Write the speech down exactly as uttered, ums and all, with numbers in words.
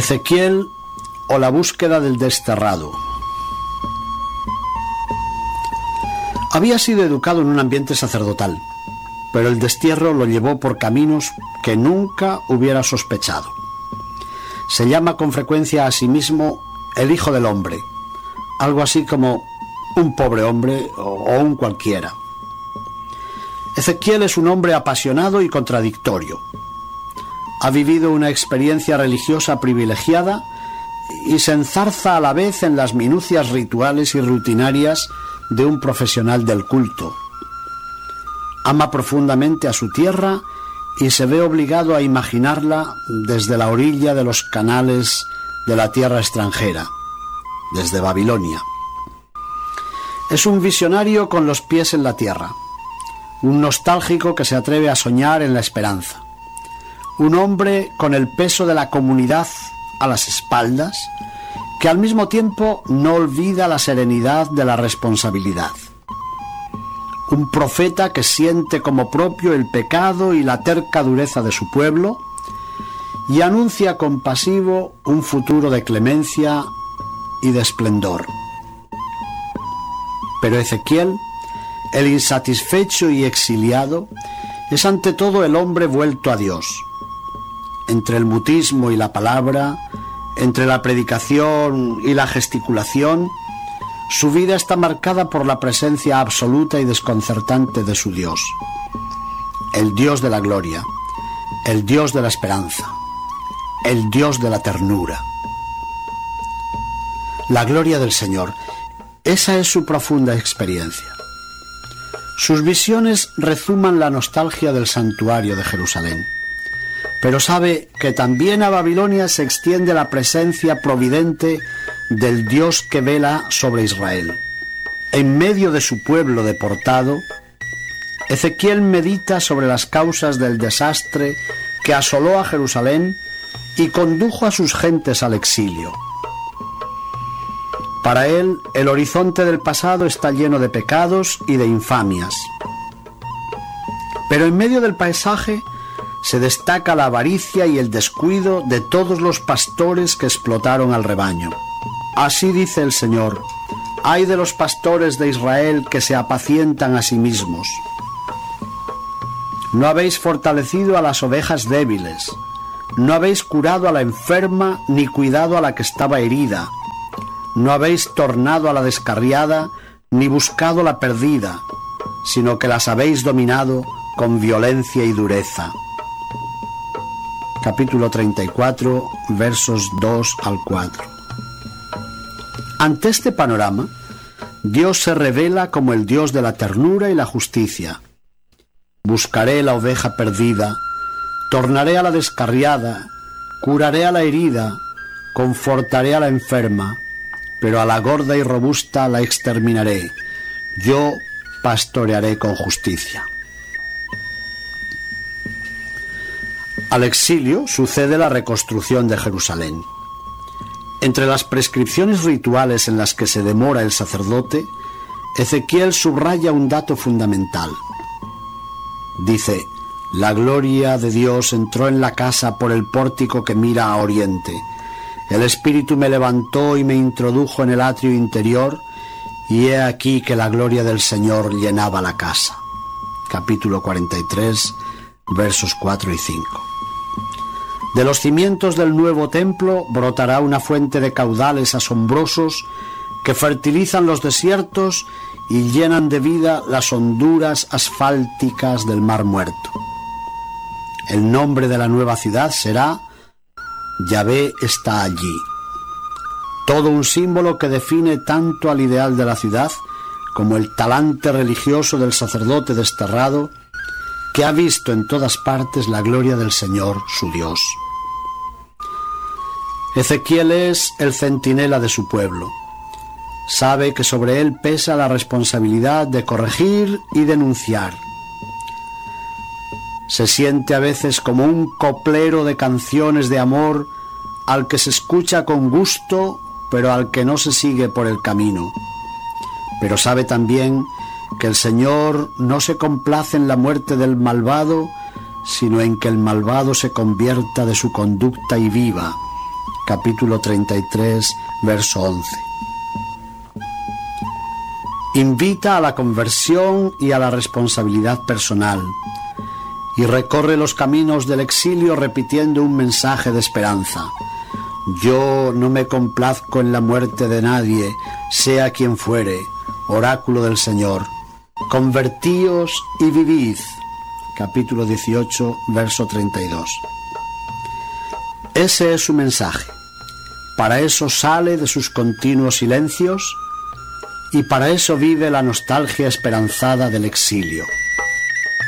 Ezequiel o la búsqueda del desterrado. Había sido educado en un ambiente sacerdotal, pero el destierro lo llevó por caminos que nunca hubiera sospechado. Se llama con frecuencia a sí mismo el Hijo del Hombre, algo así como un pobre hombre o un cualquiera. Ezequiel es un hombre apasionado y contradictorio. Ha vivido una experiencia religiosa privilegiada y se enzarza a la vez en las minucias rituales y rutinarias de un profesional del culto. Ama profundamente a su tierra y se ve obligado a imaginarla desde la orilla de los canales de la tierra extranjera, desde Babilonia. Es un visionario con los pies en la tierra, un nostálgico que se atreve a soñar en la esperanza, un hombre con el peso de la comunidad a las espaldas, que al mismo tiempo no olvida la serenidad de la responsabilidad. Un profeta que siente como propio el pecado y la terca dureza de su pueblo y anuncia compasivo un futuro de clemencia y de esplendor. Pero Ezequiel, el insatisfecho y exiliado, es ante todo el hombre vuelto a Dios. Entre el mutismo y la palabra, entre la predicación y la gesticulación, su vida está marcada por la presencia absoluta y desconcertante de su Dios. El Dios de la gloria, el Dios de la esperanza, el Dios de la ternura. La gloria del Señor, esa es su profunda experiencia. Sus visiones rezuman la nostalgia del santuario de Jerusalén, pero sabe que también a Babilonia se extiende la presencia providente del Dios que vela sobre Israel. En medio de su pueblo deportado, Ezequiel medita sobre las causas del desastre que asoló a Jerusalén y condujo a sus gentes al exilio. Para él, el horizonte del pasado está lleno de pecados y de infamias. Pero en medio del paisaje se destaca la avaricia y el descuido de todos los pastores que explotaron al rebaño. Así dice el Señor: ay de los pastores de Israel que se apacientan a sí mismos. No habéis fortalecido a las ovejas débiles, no habéis curado a la enferma ni cuidado a la que estaba herida, no habéis tornado a la descarriada ni buscado a la perdida, sino que las habéis dominado con violencia y dureza. Capítulo treinta y cuatro, versos dos al cuatro. Ante este panorama, Dios se revela como el Dios de la ternura y la justicia. Buscaré la oveja perdida, tornaré a la descarriada, curaré a la herida, confortaré a la enferma, pero a la gorda y robusta la exterminaré. Yo pastorearé con justicia. Al exilio sucede la reconstrucción de Jerusalén. Entre las prescripciones rituales en las que se demora el sacerdote, Ezequiel subraya un dato fundamental. Dice: la gloria de Dios entró en la casa por el pórtico que mira a oriente. El Espíritu me levantó y me introdujo en el atrio interior, y he aquí que la gloria del Señor llenaba la casa. Capítulo cuarenta y tres, versos cuatro y cinco. De los cimientos del nuevo templo brotará una fuente de caudales asombrosos que fertilizan los desiertos y llenan de vida las honduras asfálticas del Mar Muerto. El nombre de la nueva ciudad será Yahvé está allí. Todo un símbolo que define tanto al ideal de la ciudad como el talante religioso del sacerdote desterrado que ha visto en todas partes la gloria del Señor, su Dios. Ezequiel es el centinela de su pueblo. Sabe que sobre él pesa la responsabilidad de corregir y denunciar. Se siente a veces como un coplero de canciones de amor al que se escucha con gusto, pero al que no se sigue por el camino. Pero sabe también que el Señor no se complace en la muerte del malvado, sino en que el malvado se convierta de su conducta y viva, capítulo treinta y tres, verso once. Invita a la conversión y a la responsabilidad personal, y recorre los caminos del exilio repitiendo un mensaje de esperanza. Yo no me complazco en la muerte de nadie, sea quien fuere, oráculo del Señor. Convertíos y vivid. Capítulo dieciocho, verso treinta y dos. Ese es su mensaje. Para eso sale de sus continuos silencios y para eso vive la nostalgia esperanzada del exilio.